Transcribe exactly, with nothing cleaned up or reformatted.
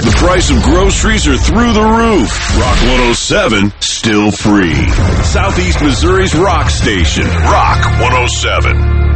The price of groceries are through the roof. Rock one oh seven, still free. Southeast Missouri's rock station. Rock one oh seven.